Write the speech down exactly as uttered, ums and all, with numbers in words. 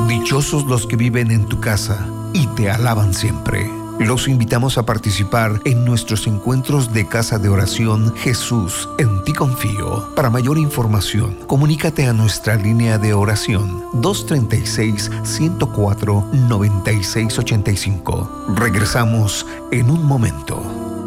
Dichosos los que viven en tu casa y te alaban siempre. Los invitamos a participar en nuestros encuentros de casa de oración Jesús, en ti confío. Para mayor información, comunícate a nuestra línea de oración dos treinta y seis, ciento cuatro, noventa y seis ochenta y cinco. Regresamos en un momento.